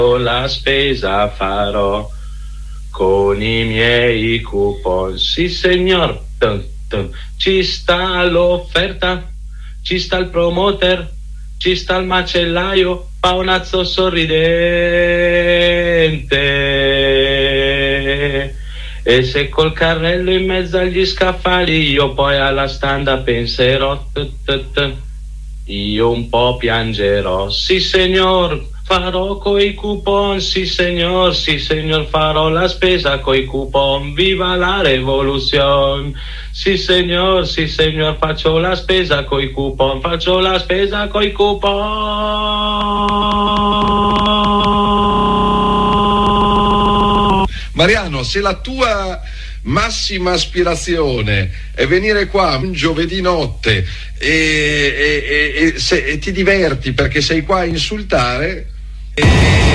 la spesa farò con i miei coupon. Sì signor, ci sta l'offerta, ci sta il promoter, ci sta il macellaio, paonazzo sorridente. E se col carrello in mezzo agli scaffali io poi alla standa penserò, io un po' piangerò. Sì signor, farò coi coupon, sì signor, farò la spesa coi coupon, viva la rivoluzione. Sì signor, faccio la spesa coi coupon, faccio la spesa coi coupon. Mariano, se la tua massima aspirazione è venire qua un giovedì notte e ti diverti perché sei qua a insultare,